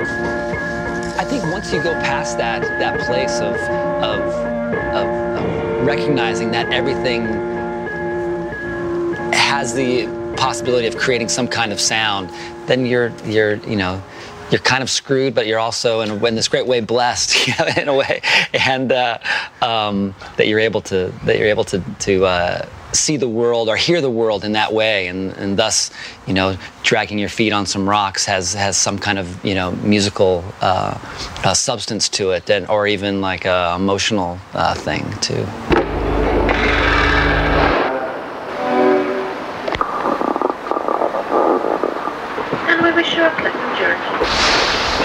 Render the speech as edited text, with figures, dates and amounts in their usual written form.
I think once you go past that place of recognizing that everything has the possibility of creating some kind of sound, then you're kind of screwed, but you're also in this great way blessed, in a way, and that you're able to see the world or hear the world in that way, and thus, dragging your feet on some rocks has some kind of musical substance to it, or even like a emotional thing too.